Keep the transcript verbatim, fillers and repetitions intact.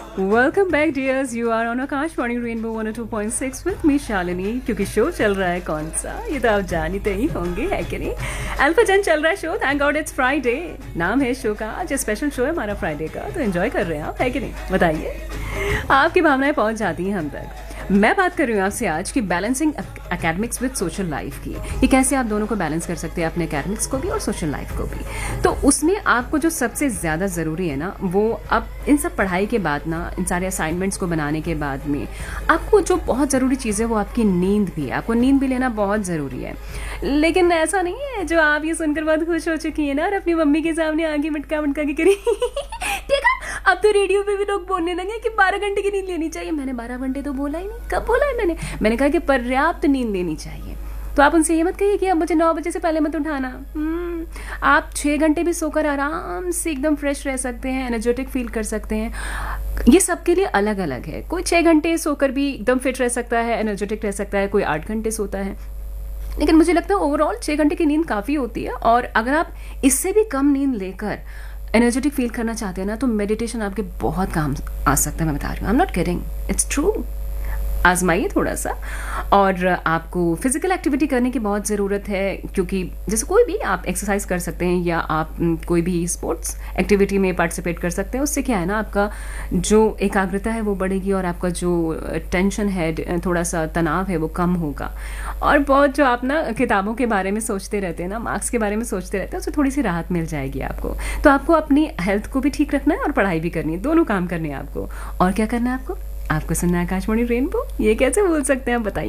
Welcome back dears, you are on Akashvani rainbow one O two point six with me Shalini. क्योंकि show चल रहा है कौन सा, ये तो आप जानते ही होंगे, है कि नहीं। अल्फा जन चल रहा है show, thank God it's Friday, नाम है शो का। आज स्पेशल शो है हमारा फ्राइडे का, तो एंजॉय कर रहे हैं आप, है कि नहीं। बताइए आपकी भावनाएं पहुंच जाती हैं हम तक। मैं बात कर रही हूँ आपसे आज की balancing academics with social life की, ये कैसे आप दोनों को बैलेंस कर सकते हैं, अपने एकेडमिक्स को भी और सोशल लाइफ को भी। तो उसमें आपको जो सबसे ज़्यादा ज़रूरी है ना, वो अब इन सब पढ़ाई के बाद ना, इन सारे असाइनमेंट्स को बनाने के बाद में आपको जो बहुत ज़रूरी चीज़ है वो आपकी नींद भी है। आपको नींद भी लेना बहुत ज़रूरी है। लेकिन ऐसा नहीं है जो आप ये सुनकर बहुत खुश हो चुकी है ना और अपनी मम्मी के सामने आगे मटका मटका के करी देखा, अब तो रेडियो पे भी लोग बोलने लगे कि बारह घंटे की नींद लेनी चाहिए। मैंने बारह घंटे तो बोला ही नहीं, कब बोला है मैंने मैंने कहा कि पर्याप्त नींद लेनी चाहिए। तो आप उनसे ये मत कहिए कि अब मुझे नौ बजे से पहले मत उठाना। आप छः घंटे भी सोकर आराम से एकदम फ्रेश रह सकते हैं, एनर्जेटिक फील कर सकते हैं। ये सबके लिए अलग अलग है। कोई छः घंटे सोकर भी एकदम फिट रह सकता है, एनर्जेटिक रह सकता है, कोई आठ घंटे सोता है। लेकिन मुझे लगता है ओवरऑल छः घंटे की नींद काफ़ी होती है। और अगर आप इससे भी कम नींद लेकर एनर्जेटिक फील करना चाहते हैं ना, तो मेडिटेशन आपके बहुत काम आ सकता है। मैं बता रही हूँ, I am not kidding, it's true. आजमाइए थोड़ा सा। और आपको फिजिकल एक्टिविटी करने की बहुत ज़रूरत है, क्योंकि जैसे कोई भी आप एक्सरसाइज कर सकते हैं या आप कोई भी स्पोर्ट्स एक्टिविटी में पार्टिसिपेट कर सकते हैं। उससे क्या है ना, आपका जो एकाग्रता है वो बढ़ेगी और आपका जो टेंशन है, थोड़ा सा तनाव है, वो कम होगा। और बहुत जो आप ना किताबों के बारे में सोचते रहते हैं ना, मार्क्स के बारे में सोचते रहते हैं, उससे थोड़ी सी राहत मिल जाएगी आपको। तो आपको अपनी हेल्थ को भी ठीक रखना है और पढ़ाई भी करनी है, दोनों काम करने हैं आपको। और क्या करना है आपको आपको सुनना है आकाशवाणी रेनबो। ये कैसे भूल सकते हैं आप, बताइए।